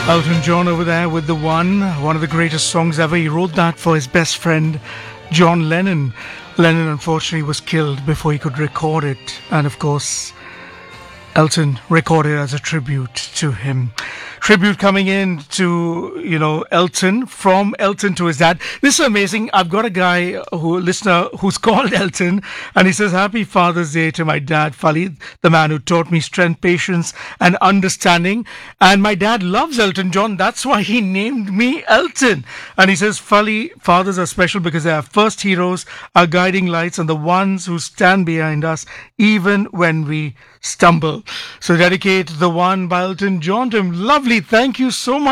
Elton John over there with the one of the greatest songs ever. He wrote that for his best friend, John Lennon. Lennon unfortunately was killed before he could record it. And of course, Elton recorded as a tribute to him. Tribute coming in to, Elton, from Elton to his dad. This is amazing. I've got a listener who's called Elton, and he says, Happy Father's Day to my dad, Fali, the man who taught me strength, patience, and understanding. And my dad loves Elton John. That's why he named me Elton. And he says, Fali, fathers are special because they are first heroes, our guiding lights, and the ones who stand behind us, even when we stumble. So dedicate the one by Elton John to him. Lovely. Thank you so much.